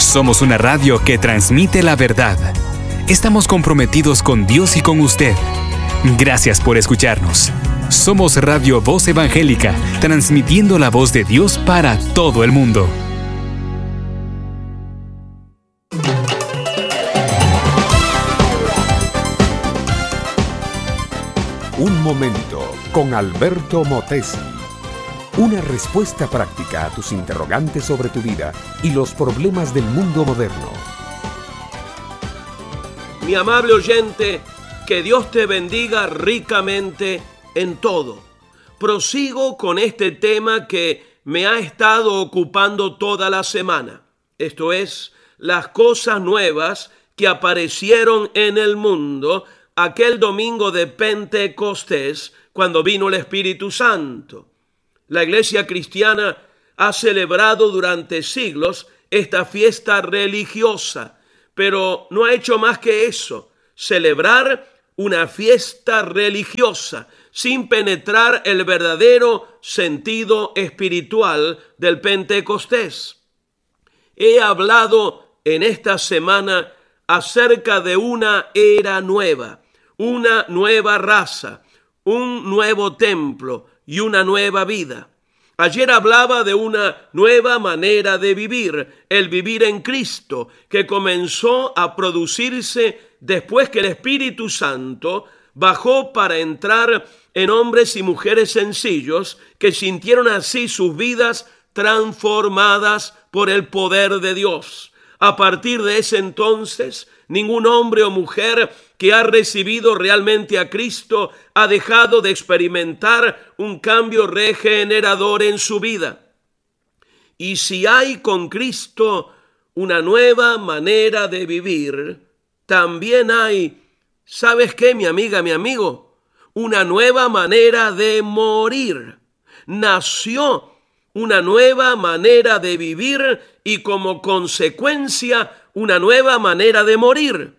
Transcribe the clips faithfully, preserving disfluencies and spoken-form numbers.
Somos una radio que transmite la verdad. Estamos comprometidos con Dios y con usted. Gracias por escucharnos. Somos Radio Voz Evangélica, transmitiendo la voz de Dios para todo el mundo. Un momento con Alberto Motesi. Una respuesta práctica a tus interrogantes sobre tu vida y los problemas del mundo moderno. Mi amable oyente, que Dios te bendiga ricamente en todo. Prosigo con este tema que me ha estado ocupando toda la semana. Esto es, las cosas nuevas que aparecieron en el mundo aquel domingo de Pentecostés, cuando vino el Espíritu Santo. La Iglesia cristiana ha celebrado durante siglos esta fiesta religiosa, pero no ha hecho más que eso, celebrar una fiesta religiosa, sin penetrar el verdadero sentido espiritual del Pentecostés. He hablado en esta semana acerca de una era nueva, una nueva raza, un nuevo templo y una nueva vida. Ayer hablaba de una nueva manera de vivir, el vivir en Cristo, que comenzó a producirse después que el Espíritu Santo bajó para entrar en hombres y mujeres sencillos que sintieron así sus vidas transformadas por el poder de Dios. A partir de ese entonces, ningún hombre o mujer que ha recibido realmente a Cristo ha dejado de experimentar un cambio regenerador en su vida. Y si hay con Cristo una nueva manera de vivir, también hay, ¿sabes qué, mi amiga, mi amigo? Una nueva manera de morir. Nació una nueva manera de vivir y como consecuencia una nueva manera de morir.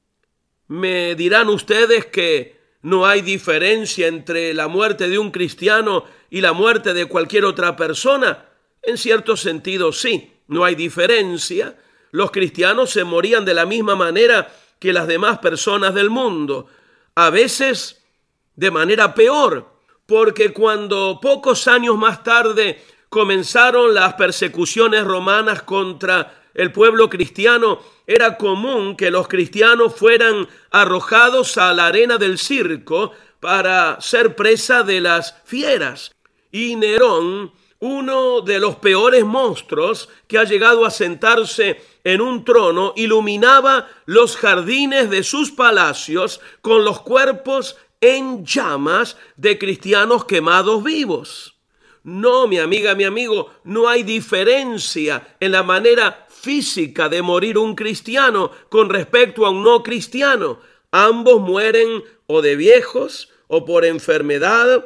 Me dirán ustedes que no hay diferencia entre la muerte de un cristiano y la muerte de cualquier otra persona. En cierto sentido, sí, no hay diferencia. Los cristianos se morían de la misma manera que las demás personas del mundo, a veces de manera peor, porque cuando pocos años más tarde comenzaron las persecuciones romanas contra el pueblo cristiano, era común que los cristianos fueran arrojados a la arena del circo para ser presa de las fieras. Y Nerón, uno de los peores monstruos que ha llegado a sentarse en un trono, iluminaba los jardines de sus palacios con los cuerpos en llamas de cristianos quemados vivos. No, mi amiga, mi amigo, no hay diferencia en la manera física de morir un cristiano con respecto a un no cristiano. Ambos mueren o de viejos, o por enfermedad,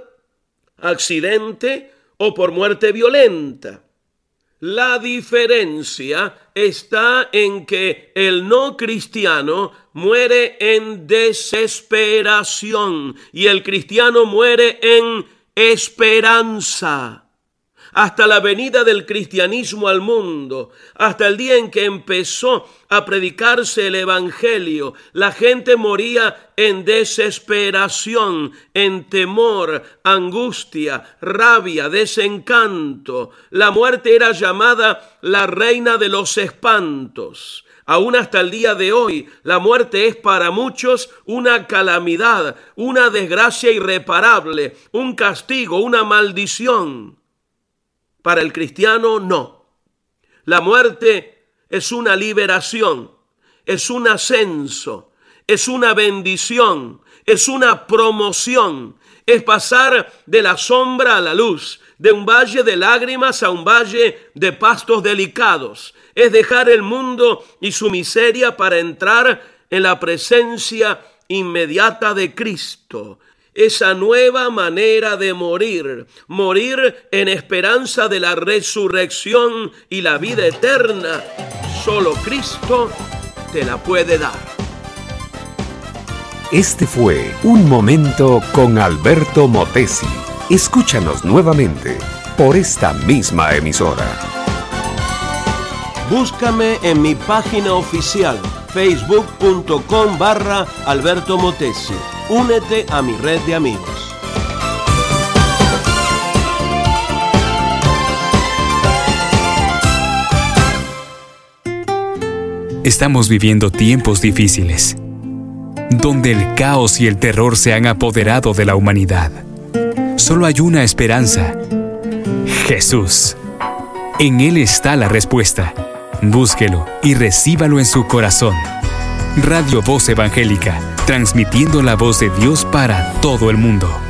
accidente, o por muerte violenta. La diferencia está en que el no cristiano muere en desesperación y el cristiano muere en esperanza. Hasta la venida del cristianismo al mundo, hasta el día en que empezó a predicarse el evangelio, la gente moría en desesperación, en temor, angustia, rabia, desencanto. La muerte era llamada la reina de los espantos. Aún hasta el día de hoy, la muerte es para muchos una calamidad, una desgracia irreparable, un castigo, una maldición. Para el cristiano, no. La muerte es una liberación, es un ascenso, es una bendición, es una promoción, es pasar de la sombra a la luz, de un valle de lágrimas a un valle de pastos delicados. Es dejar el mundo y su miseria para entrar en la presencia inmediata de Cristo. Esa nueva manera de morir, morir en esperanza de la resurrección y la vida eterna, solo Cristo te la puede dar. Este fue Un Momento con Alberto Motesi. Escúchanos nuevamente por esta misma emisora. Búscame en mi página oficial, facebook.com barra Alberto Motesi. Únete a mi red de amigos. Estamos viviendo tiempos difíciles, donde el caos y el terror se han apoderado de la humanidad. Solo hay una esperanza: Jesús. En Él está la respuesta. Búsquelo y recíbalo en su corazón. Radio Voz Evangélica, transmitiendo la voz de Dios para todo el mundo.